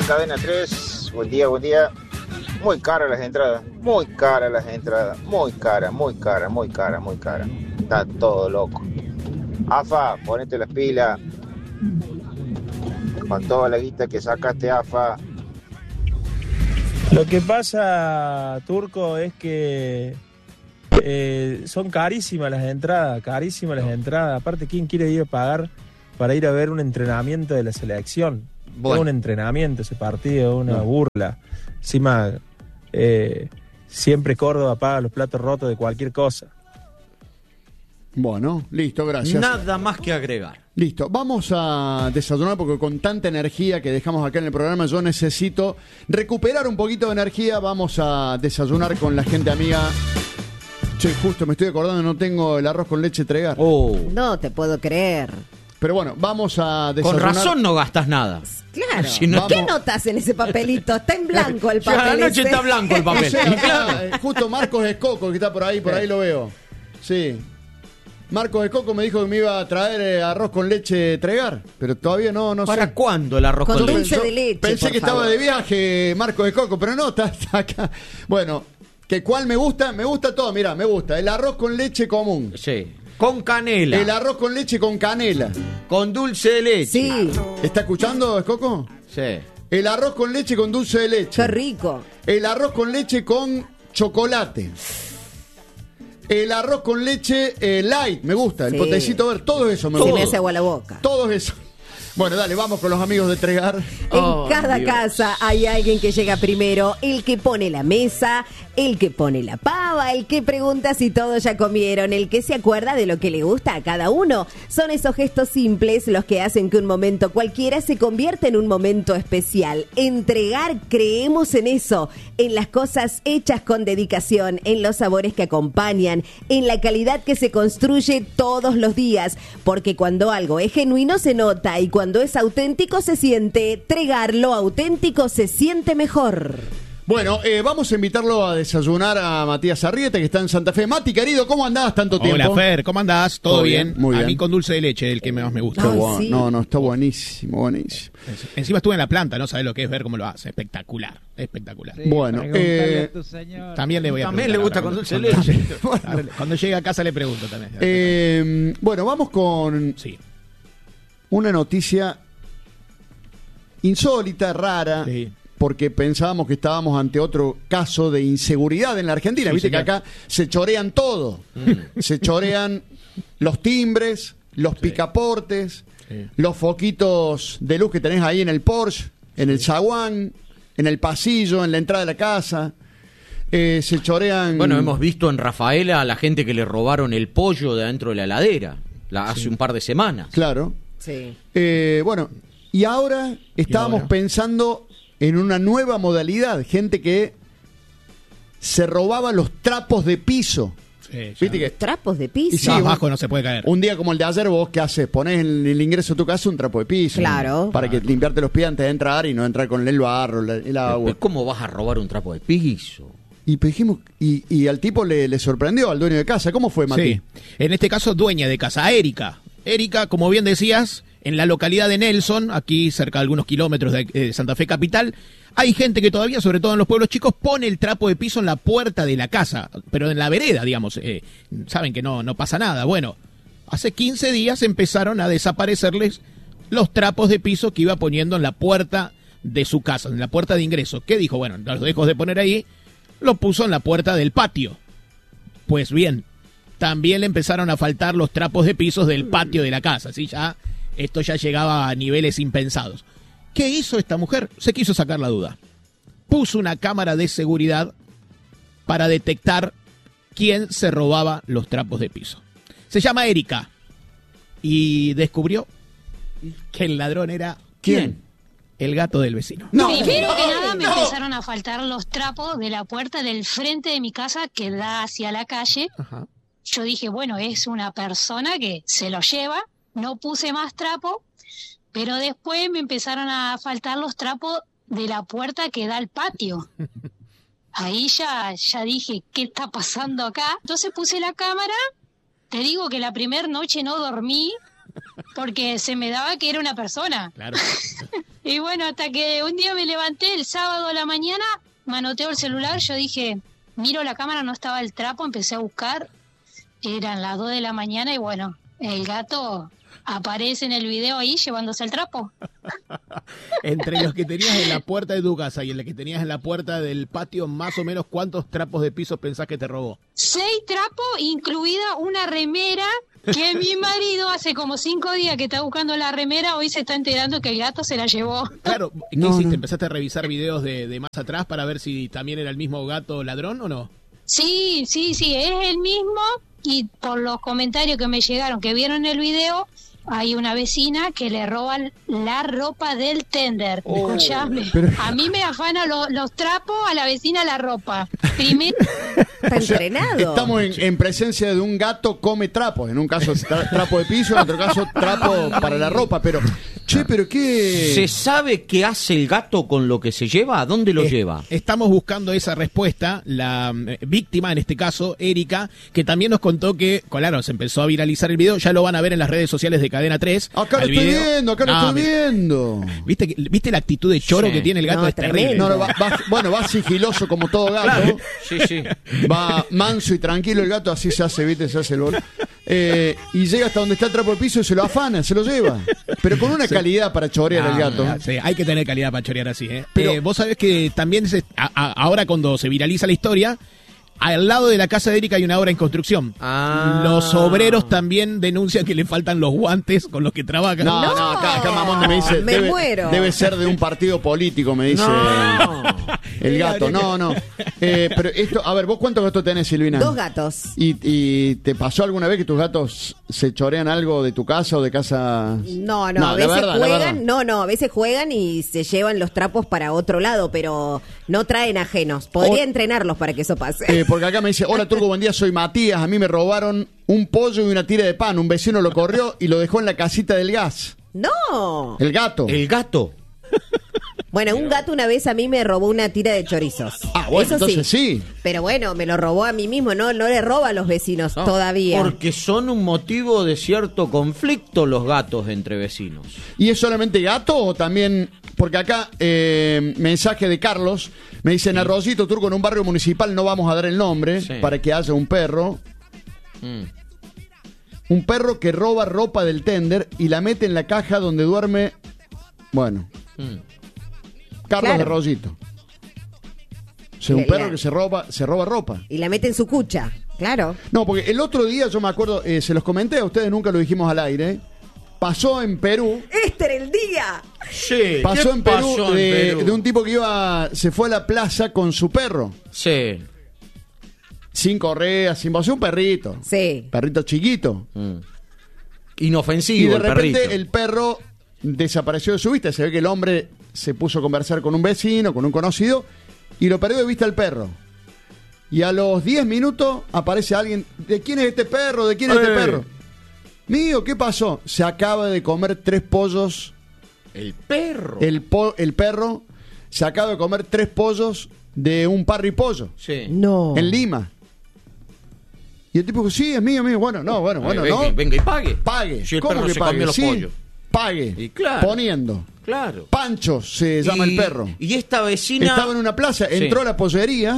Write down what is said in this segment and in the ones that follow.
Cadena 3. Buen día, buen día. Muy caras las entradas. Muy caras las entradas. Muy cara. Está todo loco. AFA, ponete las pilas. Con toda la guita que sacaste, AFA. Lo que pasa, Turco, es que son carísimas las entradas, Aparte, ¿quién quiere ir a pagar para ir a ver un entrenamiento de la selección? Bueno. Es un entrenamiento ese partido, una burla. Encima, siempre Córdoba paga los platos rotos de cualquier cosa. Bueno, listo, gracias. Nada más que agregar. Listo, vamos a desayunar porque con tanta energía que dejamos acá en el programa yo necesito recuperar un poquito de energía. Vamos a desayunar con la gente amiga. Che, justo me estoy acordando, no tengo el arroz con leche Tregar. No te puedo creer. Pero bueno, vamos a desayunar. Con razón no gastas nada. Claro. Si no, ¿Qué notas en ese papelito? Está en blanco el papel. Ya a la noche ese. está blanco el papel. O sea, justo Marcos Escoco que está por ahí lo veo. Sí. Marcos Escoco me dijo que me iba a traer arroz con leche Tregar, pero todavía no sé. ¿Para cuándo el arroz con leche? Dulce de leche, Pensé por que favor. estaba de viaje Marcos Escoco, pero no, está acá. Bueno, ¿que cuál me gusta? Me gusta todo, mirá, me gusta. El arroz con leche común. Sí. Con canela. El arroz con leche con canela. Con dulce de leche. Sí, ¿Está escuchando, Escoco? Sí. El arroz con leche con dulce de leche. qué rico. El arroz con leche con chocolate. El arroz con leche light, me gusta. El Sí. potecito verde, todo eso me Se gusta. me hace agua la boca. Todo eso. Bueno, dale, vamos con los amigos de Tregar. En cada casa hay alguien que llega primero, el que pone la mesa, el que pone la pava, el que pregunta si todos ya comieron, el que se acuerda de lo que le gusta a cada uno. Son esos gestos simples los que hacen que un momento cualquiera se convierta en un momento especial. En Tregar creemos en eso, en las cosas hechas con dedicación, en los sabores que acompañan, en la calidad que se construye todos los días, porque cuando algo es genuino se nota y cuando es auténtico se siente. Tregar, lo auténtico se siente mejor. Bueno, vamos a invitarlo a desayunar a Matías Arrieta, que está en Santa Fe. Mati, querido, ¿cómo andás tanto tiempo? Hola, Fer, ¿cómo andás? ¿Todo bien? Muy A bien. mí con dulce de leche, el que más me gusta. Ay, Bueno, sí. no, está buenísimo, buenísimo. Encima estuve en la planta, no sabés lo que es ver cómo lo hace. Espectacular. Bueno, También le voy a También preguntar le gusta ahora, con dulce de leche. Cuando llegue a casa le pregunto también. bueno, vamos con Sí. una noticia insólita, rara. Sí. Porque pensábamos que estábamos ante otro caso de inseguridad en la Argentina. Sí, Viste señor. que acá se chorean todo. Se chorean los timbres, los picaportes, Sí. los foquitos de luz que tenés ahí en el Porsche, en el zaguán, en el pasillo, en la entrada de la casa. Se chorean... Bueno, hemos visto en Rafaela a la gente que le robaron el pollo de adentro de la heladera hace un par de semanas. Claro. Sí. Bueno, y ahora estábamos ahora? pensando en una nueva modalidad. Gente que se robaba los trapos de piso. Sí, ya. Viste que Trapos de piso. Y sí, Más un- bajo no se puede caer. un día como el de ayer, vos, ¿qué haces? Ponés en el ingreso de tu casa un trapo de piso. Claro. Para que limpiarte los pies antes de entrar y no entrar con el barro, el agua. ¿Cómo vas a robar un trapo de piso? Y pues dijimos, y al tipo le sorprendió, al dueño de casa. ¿Cómo fue, Mati? Sí. En este caso, dueña de casa, Erika. Erika, como bien decías, en la localidad de Nelson, aquí cerca de algunos kilómetros de Santa Fe capital, hay gente que todavía, sobre todo en los pueblos chicos, pone el trapo de piso en la puerta de la casa, pero en la vereda, digamos. Saben que no pasa nada. Bueno, hace 15 días empezaron a desaparecerles los trapos de piso que iba poniendo en la puerta de su casa, en la puerta de ingreso. ¿Qué dijo? Bueno, los dejo de poner ahí, lo puso en la puerta del patio. Pues bien, también le empezaron a faltar los trapos de pisos del patio de la casa. ¿Sí? Esto ya llegaba a niveles impensados. ¿Qué hizo esta mujer? Se quiso sacar la duda. Puso una cámara de seguridad para detectar quién se robaba los trapos de piso. Se llama Erika y descubrió que el ladrón era... ¿Quién? El gato del vecino. No. Primero que nada me empezaron a faltar los trapos de la puerta del frente de mi casa que da hacia la calle. Ajá. Yo dije, bueno, es una persona que se lo lleva, no puse más trapo, pero después me empezaron a faltar los trapos de la puerta que da al patio. Ahí ya dije, ¿qué está pasando acá? Entonces puse la cámara, te digo que la primera noche no dormí, porque se me daba que era una persona. Claro. Y bueno, hasta que un día me levanté el sábado a la mañana, manoteo el celular, yo dije, miro la cámara, no estaba el trapo, empecé a buscar, eran las 2 de la mañana y bueno, el gato aparece en el video ahí llevándose el trapo. Entre los que tenías en la puerta de tu casa y el que tenías en la puerta del patio, más o menos, ¿cuántos trapos de piso pensás que te robó? 6 trapos, incluida una remera que mi marido hace como 5 días que está buscando la remera, hoy se está enterando que el gato se la llevó. Claro, ¿qué hiciste? ¿Empezaste a revisar videos de más atrás para ver si también era el mismo gato ladrón o no? Sí, es el mismo, y por los comentarios que me llegaron, que vieron el video, hay una vecina que le roban la ropa del tender. Escuchame, a mí me afanan los trapos, a la vecina la ropa. Primero... Está entrenado. Estamos en presencia de un gato come trapos. En un caso trapo de piso, en otro caso trapo para la ropa. Pero, pero qué... ¿Se sabe qué hace el gato con lo que se lleva? ¿A dónde lo lleva? Estamos buscando esa respuesta. La víctima, en este caso, Erika, que también nos contó que, claro, se empezó a viralizar el video. Ya lo van a ver en las redes sociales de Cadena 3. Acá lo estoy viendo. ¿Viste la actitud de choro que tiene el gato? Es terrible. Va sigiloso como todo gato. Claro. Sí. Va manso y tranquilo el gato, así se hace, ¿viste? Se hace el bol. Y llega hasta donde está el trapo de piso y se lo afana, se lo lleva. Pero con una calidad para chorear el gato. Sí, hay que tener calidad para chorear así, ¿eh? Pero vos sabés que también ahora cuando se viraliza la historia, al lado de la casa de Erika hay una obra en construcción. Los obreros también denuncian que le faltan los guantes con los que trabajan. No, acá Mamón me dice, debe ser de un partido político, me dice el gato. No. Pero esto, a ver, ¿vos cuántos gatos tenés, Silvina? 2 gatos. ¿Y te pasó alguna vez que tus gatos se chorean algo de tu casa o de casa? No, a veces juegan, a veces juegan y se llevan los trapos para otro lado, pero no traen ajenos. Podría entrenarlos para que eso pase. Porque acá me dice, hola Turco, buen día, soy Matías, a mí me robaron un pollo y una tira de pan, un vecino lo corrió y lo dejó en la casita del gas. ¡No! El gato. Bueno, un gato una vez a mí me robó una tira de chorizos. Bueno, eso entonces sí. Pero bueno, me lo robó a mí mismo, no le roba a los vecinos todavía. Porque son un motivo de cierto conflicto los gatos entre vecinos. ¿Y es solamente gato o también...? Porque acá, mensaje de Carlos, me dice, en Arrocito, Turco, en un barrio municipal no vamos a dar el nombre, para que haya un perro. Un perro que roba ropa del tender y la mete en la caja donde duerme... Bueno... Carlos de Arrocito. O sea, un perro que se roba ropa. Y la mete en su cucha, claro. No, porque el otro día, yo me acuerdo, se los comenté a ustedes, nunca lo dijimos al aire, pasó en Perú. ¡Este era el día! Sí. Pasó en Perú de un tipo que se fue a la plaza con su perro. Sí. Sin correa, sin voz, un perrito. Sí. Perrito chiquito. Inofensivo. Y de repente perrito. el perro desapareció de su vista. Se ve que el hombre se puso a conversar con un vecino, con un conocido, y lo perdió de vista el perro. Y a los 10 minutos aparece alguien. ¿De quién es este perro? ¿De quién es este perro? Mío, ¿qué pasó? Se acaba de comer 3 pollos. ¿El perro? El perro se acaba de comer 3 pollos de un parripollo. Sí. No. En Lima. Y el tipo dijo, sí, es mío. Bueno, no. Venga y pague. Pague. Si el ¿Cómo perro que se pague? comió los pollos. Pague. Y claro. Poniendo. Claro. Pancho se llama el perro. Y esta vecina... Estaba en una plaza, entró a la pollería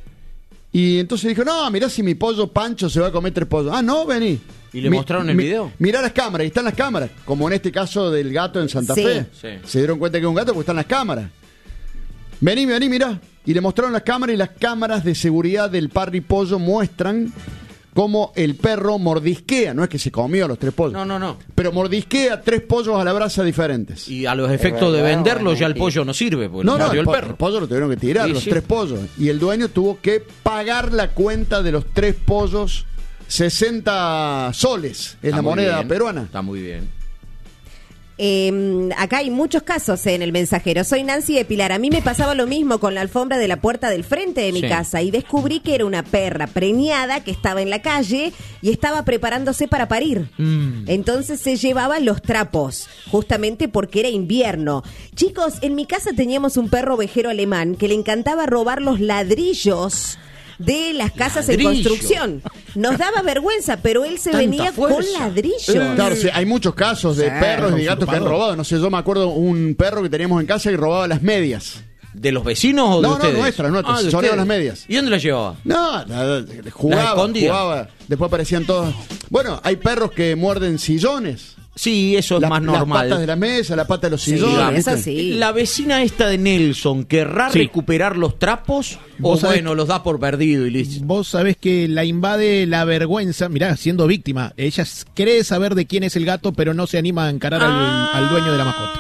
y entonces dijo, no, mirá si mi pollo Pancho se va a comer 3 pollos. Ah, no, vení. ¿Y le mostraron el video? Mirá las cámaras, y están las cámaras, como en este caso del gato en Santa Fe. Sí. Se dieron cuenta que es un gato porque están las cámaras. Vení, mirá. Y le mostraron las cámaras y las cámaras de seguridad del parripollo muestran cómo el perro mordisquea, no es que se comió los 3 pollos. No. Pero mordisquea 3 pollos a la brasa diferentes. Y a los efectos de venderlo ya el pollo no sirve, porque lo mordió el perro. El pollo lo tuvieron que tirar, los 3 pollos. Y el dueño tuvo que pagar la cuenta de los 3 pollos, 60 soles, es la moneda peruana. Está muy bien. Acá hay muchos casos en el mensajero. Soy Nancy de Pilar. A mí me pasaba lo mismo con la alfombra de la puerta del frente de mi casa y descubrí que era una perra preñada que estaba en la calle y estaba preparándose para parir. Entonces se llevaba los trapos, justamente porque era invierno. Chicos, en mi casa teníamos un perro ovejero alemán que le encantaba robar los ladrillos de las casas en Ladrillo. construcción. Nos daba vergüenza, pero él se Tanta venía fuerza. con ladrillos. Claro, sí, hay muchos casos de Sí, perros y con de su gatos que han tupador. robado. No sé, yo me acuerdo un perro que teníamos en casa que robaba las medias. ¿De los vecinos o de No, ustedes? nuestras, de sonaban ustedes. las medias. ¿Y dónde las llevaba? No, Las jugaba, escondía. jugaba. Después aparecían todos. Bueno, hay perros que muerden sillones. Sí, eso es más normal. Las patas de la mesa, la pata de los Sí, sillones. eso ¿viste? sí. La vecina esta de Nelson, ¿querrá Sí. recuperar los trapos? O Vos sabés- bueno, los da por perdido y listo. Vos sabés que la invade la vergüenza, mirá, siendo víctima. Ella cree saber de quién es el gato, pero no se anima a encarar al dueño de la mascota.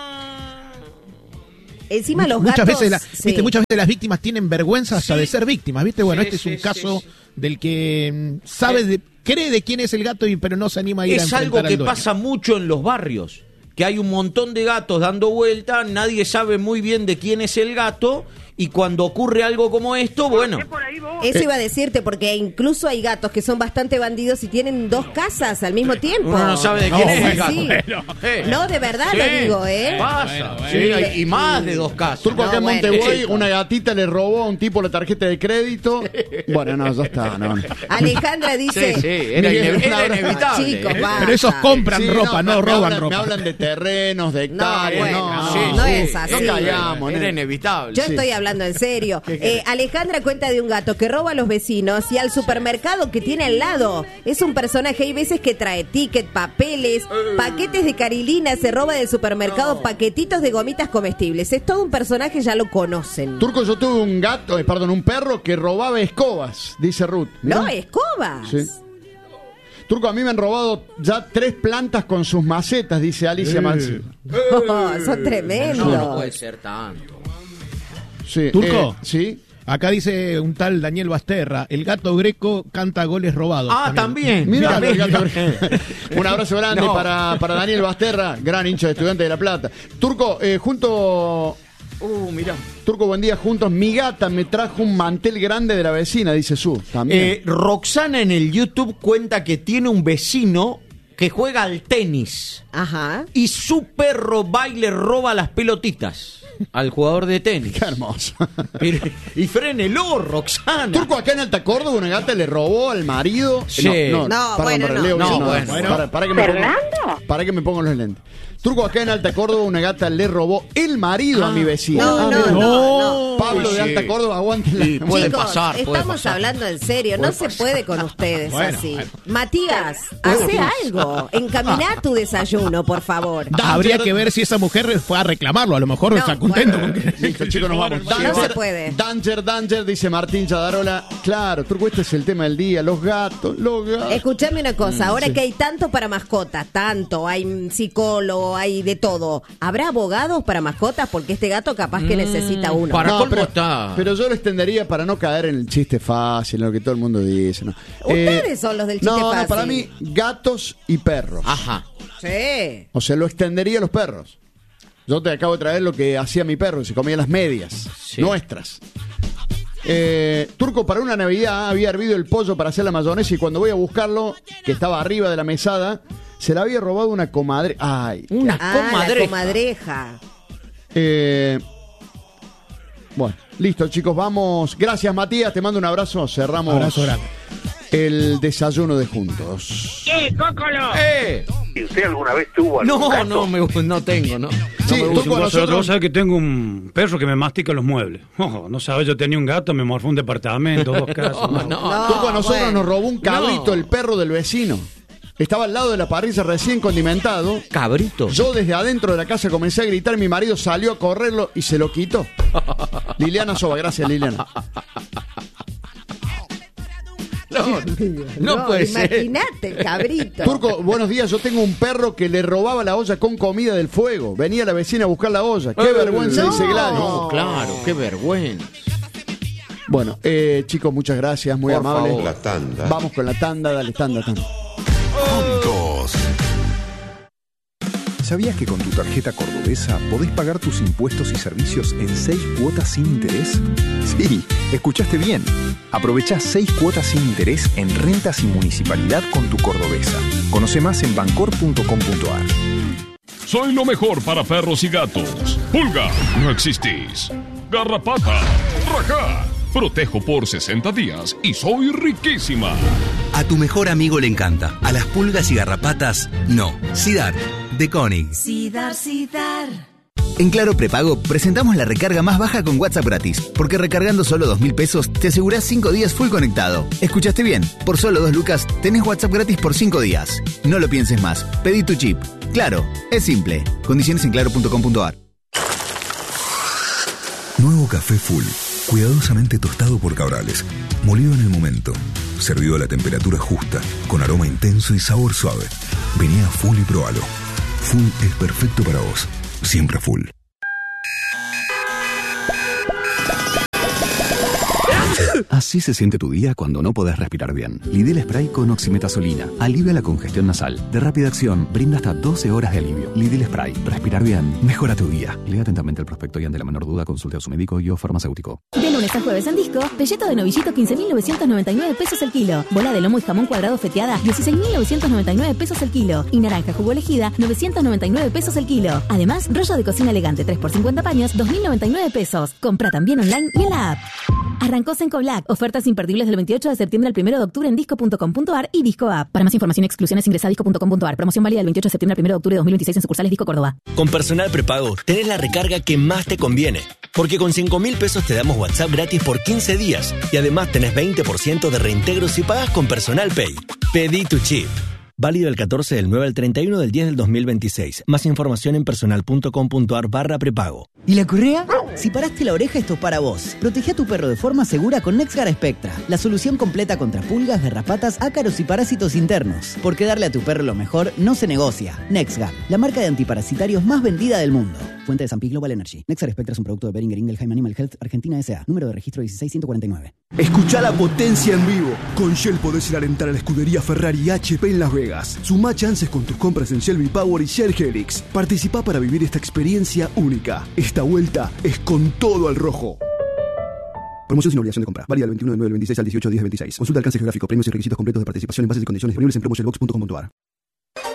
Encima los Muchas gatos... veces, sí. ¿viste? Muchas veces las víctimas tienen vergüenza hasta Sí. de ser víctimas, ¿viste? Bueno, Sí, este es un sí, caso sí, sí. del que sabe, cree de quién es el gato, pero no se anima a ir a Es enfrentar algo al que dueño. pasa mucho en los barrios, que hay un montón de gatos dando vuelta, nadie sabe muy bien de quién es el gato, y cuando ocurre algo como esto, bueno, Eso iba a decirte, porque incluso hay gatos que son bastante bandidos y tienen dos casas al mismo tiempo. uno no sabe de No, quién es el bueno, gato. Sí. Eh. No, de verdad Sí. lo digo, ¿eh? Pasa, Bueno, sí, y más de dos casos. Turco, acá No, en bueno, Montevideo, chico. una gatita le robó a un tipo la tarjeta de crédito. Bueno, no, ya está. No. Alejandra dice... Sí, sí, era, Miguel, era un abrazo. inevitable. Chicos, va. Pero esos compran Sí, ropa, no me roban hablan, ropa. Me hablan de terrenos, de hectáreas. bueno, no, Sí, no sí. es así. No callamos, Era ¿no? inevitable. Yo Sí. estoy hablando en serio. Alejandra cuenta de un gato que roba a los vecinos y al supermercado que tiene al lado. Es un personaje, hay veces que trae ticket, papeles, paquetes de carilina, se roba del supermercado paquetitos de gomitas comestibles. Es todo un personaje, ya lo conocen. Turco, yo tuve un perro que robaba escobas, dice Ruth. Mirá. No, escobas. Sí. Turco, a mí me han robado ya 3 plantas con sus macetas, dice Alicia Mansi. Oh, son tremendos. No puede ser tanto. Sí, Turco. sí. Acá dice un tal Daniel Basterra, el gato greco canta goles robados. Ah, también. Mira, También. el gato. Un abrazo grande No. para Daniel Basterra, gran hincha de Estudiantes de La Plata. Turco, Mirá. Turco, buen día. Juntos, mi gata me trajo un mantel grande de la vecina, dice Su. También. Roxana en el YouTube cuenta que tiene un vecino que juega al tenis Ajá. y su perro va y le roba las pelotitas al jugador de tenis. Qué hermoso. Y frénelo, Roxana. Turco, acá en Alta Córdoba, una gata le robó al marido. Sí. No, bueno, no. Leo, No, no, bueno. para que me para que me pongan los lentes. Turco, acá en Alta Córdoba, una gata le robó el marido a mi vecina. No, mira. no. Pablo Sí. de Alta Córdoba, aguante la- Sí, puede Chicos, pasar, puede estamos pasar. hablando en serio, no se puede con ustedes Bueno, así. bueno. Matías, hace algo, encaminá tu desayuno, por favor. Habría que ver si esa mujer fue a reclamarlo, a lo mejor No, está contento bueno. con que... Listo, chicos, nos vamos. No se puede. Danger, dice Martín Chadarola. Claro, Turco, este es el tema del día. Los gatos. Escuchame una cosa, ahora sí. que hay tanto para mascotas, hay psicólogo, hay de todo. ¿Habrá abogados para mascotas? Porque este gato capaz que necesita uno. para- colmo pero, está. pero yo lo extendería para no caer en el chiste fácil, en lo que todo el mundo dice. ¿no? Ustedes son los del chiste no, fácil. No, para mí, gatos y perros. Ajá. Sí. O sea, lo extendería a los perros. Yo te acabo de traer lo que hacía mi perro, se comía las medias Sí. nuestras. Turco, para una Navidad había hervido el pollo para hacer la mayonesa y cuando voy a buscarlo, que estaba arriba de la mesada, se la había robado una comadre. Ay. Una La comadreja. comadreja. Bueno, listo, chicos, vamos. Gracias, Matías, te mando un abrazo. Cerramos Abrazo grande. el desayuno de juntos. ¿Y usted alguna vez tuvo algún No, gato? no tengo, ¿no. Sí, No me Turco, a nosotros... Vos sabés que tengo un perro que me mastica los muebles. Ojo, no sabes, yo tenía un gato, me morfó un departamento, 2 casas. No, Turco, a nosotros bueno. nos robó un cabrito, No. el perro del vecino. Estaba al lado de la parrilla recién condimentado. Cabrito. Yo desde adentro de la casa comencé a gritar, mi marido salió a correrlo y se lo quitó. Liliana Soba, gracias Liliana. No puede ser. Imagínate, el cabrito. Turco, buenos días, yo tengo un perro que le robaba la olla con comida del fuego. Venía la vecina a buscar la olla. Qué vergüenza, no. dice Gladys. No, claro, qué vergüenza. Bueno, chicos, muchas gracias, muy Por amables. favor. La tanda. Vamos con la tanda, dale, tanda. Juntos. ¿Sabías que con tu tarjeta cordobesa podés pagar tus impuestos y servicios en 6 cuotas sin interés? Sí, escuchaste bien. Aprovechá 6 cuotas sin interés en rentas y municipalidad con tu cordobesa. Conoce más en bancor.com.ar. Soy lo mejor para perros y gatos. Pulga, no existís. Garrapata, rajá. Protejo por 60 días y soy riquísima. A tu mejor amigo le encanta. A las pulgas y garrapatas, no. Sidar, de Koenig. Sidar. En Claro Prepago presentamos la recarga más baja con WhatsApp gratis, porque recargando solo 2.000 pesos te asegurás 5 días full conectado. ¿Escuchaste bien? Por solo 2 lucas tenés WhatsApp gratis por 5 días. No lo pienses más. Pedí tu chip. Claro, es simple. Condiciones en claro.com.ar. Nuevo café Full, cuidadosamente tostado por Cabrales, molido en el momento, servido a la temperatura justa, con aroma intenso y sabor suave. Vení a Full y probalo. Full es perfecto para vos. Siempre Full. Así se siente tu día cuando no podés respirar bien. Lidl Spray con oximetazolina. Alivia la congestión nasal. De rápida acción, brinda hasta 12 horas de alivio. Lidl Spray. Respirar bien. Mejora tu día. Lea atentamente el prospecto y ante la menor duda consulte a su médico y o farmacéutico. De lunes a jueves en Disco, pelleto de novillito 15.999 pesos el kilo. Bola de lomo y jamón cuadrado feteada 16.999 pesos el kilo. Y naranja jugo elegida 999 pesos el kilo. Además, rollo de cocina elegante 3x50 paños 2.099 pesos. Compra también online y en la app. Arrancó Senco Black. Ofertas imperdibles del 28 de septiembre al 1 de octubre en disco.com.ar y Disco App. Para más información y exclusiones ingresa a disco.com.ar. Promoción válida del 28 de septiembre al 1 de octubre de 2026 en sucursales Disco Córdoba. Con Personal Prepago tenés la recarga que más te conviene. Porque con 5.000 pesos te damos WhatsApp gratis por 15 días. Y además tenés 20% de reintegro si pagas con Personal Pay. Pedí tu chip. Válido el 14 del 9 al 31 del 10 del 2026. Más información en personal.com.ar/prepago. ¿Y la correa? Si paraste la oreja, esto es para vos. Protege a tu perro de forma segura con NexGard Spectra, la solución completa contra pulgas, garrapatas, ácaros y parásitos internos. Porque darle a tu perro lo mejor no se negocia. NexGard, la marca de antiparasitarios más vendida del mundo. Fuente de San Pi Global Energy. NexGard Spectra es un producto de Boehringer Ingelheim Animal Health Argentina S.A. Número de registro 16149. Escuchá la potencia en vivo. Con Shell podés ir a alentar a la escudería Ferrari y HP en Las Vegas. Sumá chances con tus compras en Shell V-Power y Shell Helix. Participá para vivir esta experiencia única. Esta vuelta es con todo al rojo. Promoción sin obligación de compra. Válida del 21 de 9 del 26 al 18 de 10 del 26. Consulta alcance geográfico, premios y requisitos completos de participación en bases y condiciones disponibles en promoshellbox.com.ar.